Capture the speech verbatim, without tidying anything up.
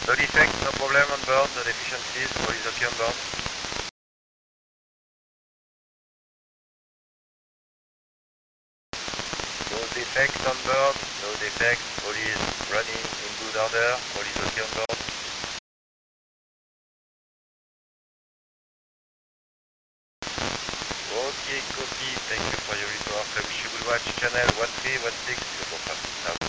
No defect, no problem on board, no deficiencies, all is okay on board. No defect on board, no defect, all is running in good order, all is okay on board. Okay, copy, thank you for your report. I wish you good watch, channel one three one six,